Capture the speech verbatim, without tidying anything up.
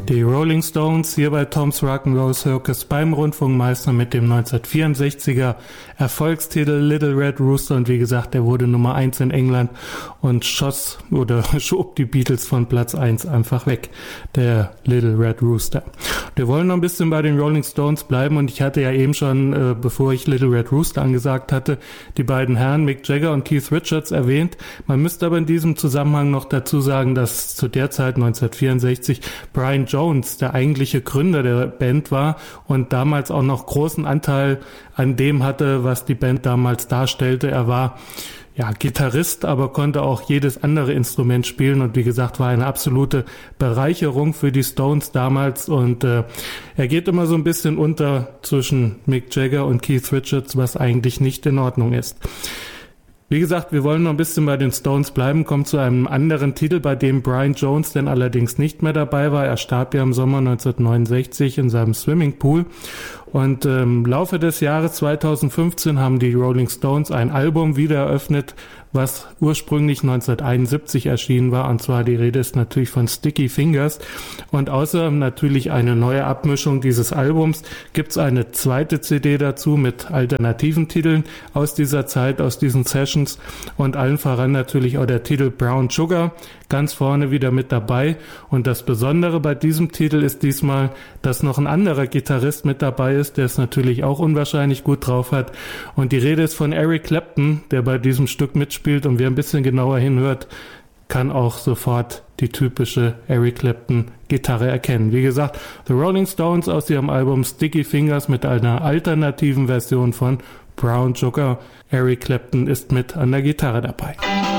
Die Rolling Stones hier bei Tom's Rock'n'Roll Circus beim Rundfunkmeister mit dem neunzehnhundertvierundsechziger Erfolgstitel Little Red Rooster, und wie gesagt, der wurde Nummer eins in England und schoss oder schob die Beatles von Platz eins einfach weg, der Little Red Rooster. Wir wollen noch ein bisschen bei den Rolling Stones bleiben, und ich hatte ja eben schon, äh, bevor ich Little Red Rooster angesagt hatte, die beiden Herren Mick Jagger und Keith Richards erwähnt. Man müsste aber in diesem Zusammenhang noch dazu sagen, dass zu der Zeit neunzehnhundertvierundsechzig Brian Jones der eigentliche Gründer der Band war und damals auch noch großen Anteil an dem hatte, was die Band damals darstellte. Er war ja Gitarrist, aber konnte auch jedes andere Instrument spielen, und wie gesagt, war eine absolute Bereicherung für die Stones damals, und äh, er geht immer so ein bisschen unter zwischen Mick Jagger und Keith Richards, was eigentlich nicht in Ordnung ist. Wie gesagt, wir wollen noch ein bisschen bei den Stones bleiben, kommen zu einem anderen Titel, bei dem Brian Jones denn allerdings nicht mehr dabei war. Er starb ja im Sommer neunzehnhundertneunundsechzig in seinem Swimmingpool. Und im ähm, Laufe des Jahres zweitausendfünfzehn haben die Rolling Stones ein Album wieder eröffnet, was ursprünglich neunzehnhunderteinundsiebzig erschienen war, und zwar die Rede ist natürlich von Sticky Fingers. Und außer natürlich eine neue Abmischung dieses Albums gibt's eine zweite C D dazu mit alternativen Titeln aus dieser Zeit, aus diesen Sessions, und allen voran natürlich auch der Titel Brown Sugar, ganz vorne wieder mit dabei. Und das Besondere bei diesem Titel ist diesmal, dass noch ein anderer Gitarrist mit dabei ist, der es natürlich auch unwahrscheinlich gut drauf hat. Und die Rede ist von Eric Clapton, der bei diesem Stück mitspielt, und wer ein bisschen genauer hinhört, kann auch sofort die typische Eric Clapton Gitarre erkennen. Wie gesagt, The Rolling Stones aus ihrem Album Sticky Fingers mit einer alternativen Version von Brown Sugar. Eric Clapton ist mit an der Gitarre dabei.